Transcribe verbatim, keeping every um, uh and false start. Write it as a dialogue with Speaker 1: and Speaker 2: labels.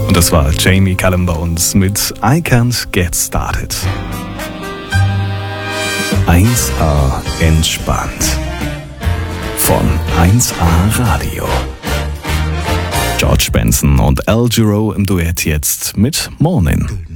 Speaker 1: Und das war Jamie Cullum bei uns mit I Can't Get Started. eins A entspannt. Von eins A Radio. George Benson und Al Jarreau im Duett jetzt mit Morning.